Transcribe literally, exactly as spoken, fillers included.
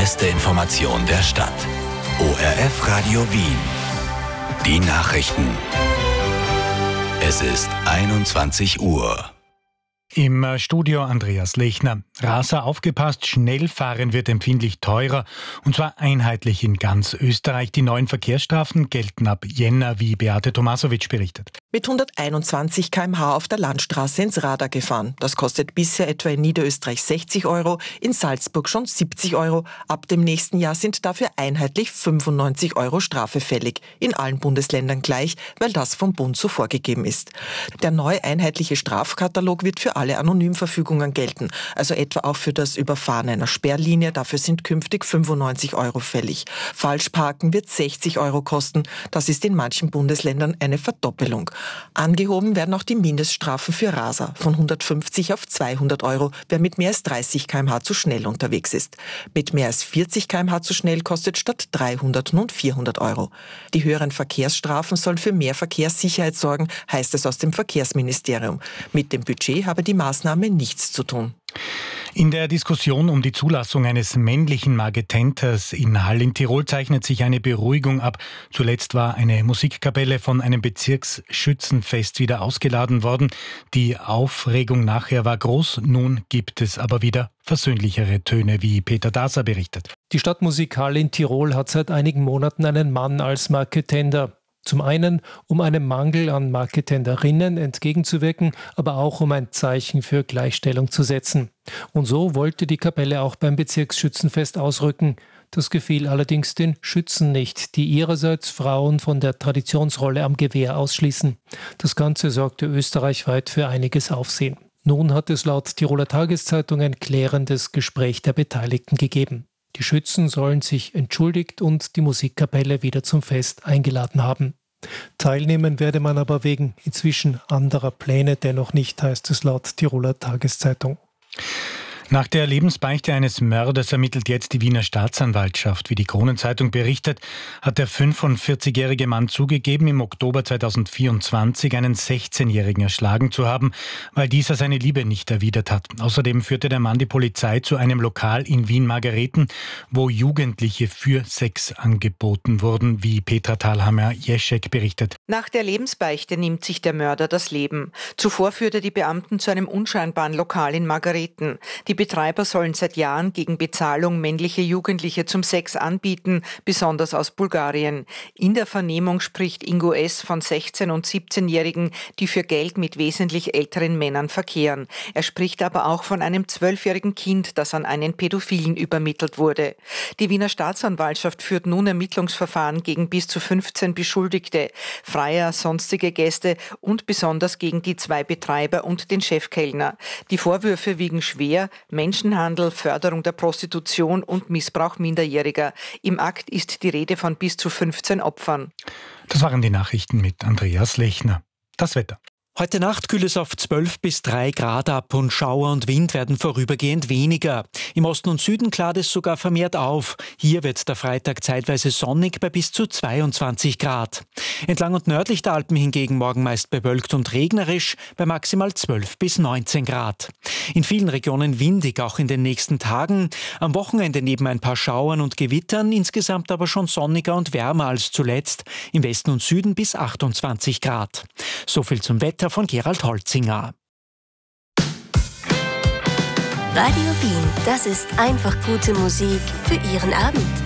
beste Information der Stadt. O R F Radio Wien. Die Nachrichten. Es ist einundzwanzig Uhr. Im Studio Andreas Lechner. Raser aufgepasst, Schnellfahren wird empfindlich teurer und zwar einheitlich in ganz Österreich. Die neuen Verkehrsstrafen gelten ab Jänner, wie Beate Tomasowitsch berichtet. Mit hunderteinundzwanzig Kilometer pro Stunde auf der Landstraße ins Radar gefahren. Das kostet bisher etwa in Niederösterreich sechzig Euro, in Salzburg schon siebzig Euro. Ab dem nächsten Jahr sind dafür einheitlich fünfundneunzig Euro Strafe fällig. In allen Bundesländern gleich, weil das vom Bund so vorgegeben ist. Der neue einheitliche Strafkatalog wird für alle Anonymverfügungen gelten, also etwa auch für das Überfahren einer Sperrlinie. Dafür sind künftig fünfundneunzig Euro fällig. Falschparken wird sechzig Euro kosten. Das ist in manchen Bundesländern eine Verdoppelung. Angehoben werden auch die Mindeststrafen für Raser von hundertfünfzig auf zweihundert Euro, wer mit mehr als dreißig Kilometer pro Stunde zu schnell unterwegs ist. Mit mehr als vierzig Kilometer pro Stunde zu schnell kostet statt dreihundert nun vierhundert Euro. Die höheren Verkehrsstrafen sollen für mehr Verkehrssicherheit sorgen, heißt es aus dem Verkehrsministerium. Mit dem Budget habe die Maßnahme nichts zu tun. In der Diskussion um die Zulassung eines männlichen Marketenters in Hall in Tirol zeichnet sich eine Beruhigung ab. Zuletzt war eine Musikkapelle von einem Bezirksschützenfest wieder ausgeladen worden. Die Aufregung nachher war groß. Nun gibt es aber wieder versöhnlichere Töne, wie Peter Daser berichtet. Die Stadtmusik Hall in Tirol hat seit einigen Monaten einen Mann als Marketender. Zum einen, um einem Mangel an Marketenderinnen entgegenzuwirken, aber auch um ein Zeichen für Gleichstellung zu setzen. Und so wollte die Kapelle auch beim Bezirksschützenfest ausrücken. Das gefiel allerdings den Schützen nicht, die ihrerseits Frauen von der Traditionsrolle am Gewehr ausschließen. Das Ganze sorgte österreichweit für einiges Aufsehen. Nun hat es laut Tiroler Tageszeitung ein klärendes Gespräch der Beteiligten gegeben. Die Schützen sollen sich entschuldigt und die Musikkapelle wieder zum Fest eingeladen haben. Teilnehmen werde man aber wegen inzwischen anderer Pläne dennoch nicht, heißt es laut Tiroler Tageszeitung. Nach der Lebensbeichte eines Mörders ermittelt jetzt die Wiener Staatsanwaltschaft. Wie die Kronenzeitung berichtet, hat der fünfundvierzigjährige Mann zugegeben, im Oktober zweitausendvierundzwanzig einen sechzehnjährigen erschlagen zu haben, weil dieser seine Liebe nicht erwidert hat. Außerdem führte der Mann die Polizei zu einem Lokal in Wien-Margareten, wo Jugendliche für Sex angeboten wurden, wie Petra Thalhammer-Jeschek berichtet. Nach der Lebensbeichte nimmt sich der Mörder das Leben. Zuvor führte die Beamten zu einem unscheinbaren Lokal in Margareten. Die Betreiber sollen seit Jahren gegen Bezahlung männliche Jugendliche zum Sex anbieten, besonders aus Bulgarien. In der Vernehmung spricht Ingo S. von sechzehn- und siebzehnjährigen, die für Geld mit wesentlich älteren Männern verkehren. Er spricht aber auch von einem zwölfjährigen Kind, das an einen Pädophilen übermittelt wurde. Die Wiener Staatsanwaltschaft führt nun Ermittlungsverfahren gegen bis zu fünfzehn Beschuldigte, Freier, sonstige Gäste und besonders gegen die zwei Betreiber und den Chefkellner. Die Vorwürfe wiegen schwer: Menschenhandel, Förderung der Prostitution und Missbrauch Minderjähriger. Im Akt ist die Rede von bis zu fünfzehn Opfern. Das waren die Nachrichten mit Andreas Lechner. Das Wetter. Heute Nacht kühlt es auf zwölf bis drei Grad ab und Schauer und Wind werden vorübergehend weniger. Im Osten und Süden klart es sogar vermehrt auf. Hier wird der Freitag zeitweise sonnig bei bis zu zweiundzwanzig Grad. Entlang und nördlich der Alpen hingegen morgen meist bewölkt und regnerisch bei maximal zwölf bis neunzehn Grad. In vielen Regionen windig, auch in den nächsten Tagen. Am Wochenende neben ein paar Schauern und Gewittern, insgesamt aber schon sonniger und wärmer als zuletzt. Im Westen und Süden bis achtundzwanzig Grad. So viel zum Wetter von Gerald Holzinger. Radio Wien, das ist einfach gute Musik für Ihren Abend.